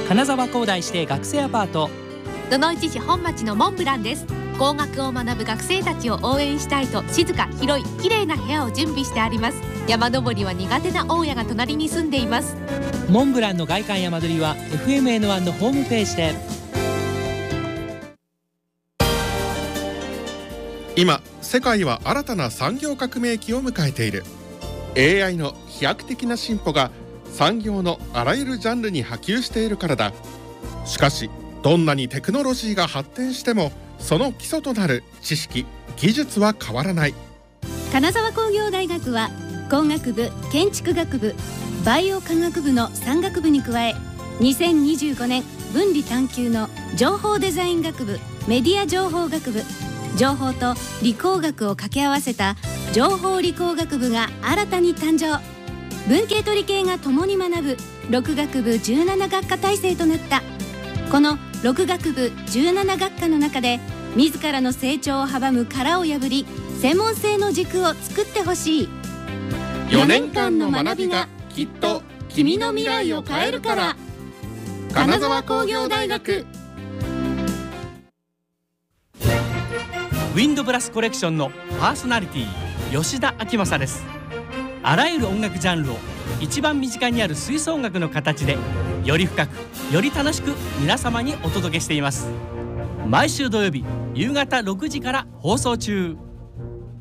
金沢工大指定学生アパート、 どの市市本町のモンブランです。工学を学ぶ学生たちを応援したいと、静か、広い、綺麗な部屋を準備してあります。山登りは苦手な大家が隣に住んでいます。 モンブランの外観山取りは FMN1 のホームページで。 今世界は新たな産業革命期を迎えている。 AI の飛躍的な進歩が産業のあらゆるジャンルに波及しているからだ。しかしどんなにテクノロジーが発展しても、その基礎となる知識・技術は変わらない。 金沢工業大学は工学部、建築学部、バイオ科学部の3学部に加え、2025年分離探究の情報デザイン学部、メディア情報学部、情報と理工学を掛け合わせた情報理工学部が新たに誕生。文系と理系が共に学ぶ6学部17学科体制となった。この6学部17学科の中で、自らの成長を阻む殻を破り、専門性の軸を作ってほしい。 4年間の学びがきっと君の未来を変えるから。金沢工業大学。 ウィンドブラスコレクションのパーソナリティ、吉田明正です。あらゆる音楽ジャンルを一番身近にある吹奏楽の形で、より深くより楽しく皆様にお届けしています。毎週土曜日夕方6時から放送中。